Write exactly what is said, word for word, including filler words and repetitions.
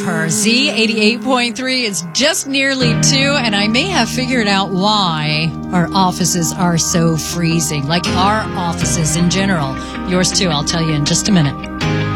her. Z eighty-eight point three is just nearly two, and I may have figured out why our offices are so freezing, like our offices in general. Yours too, I'll tell you in just a minute.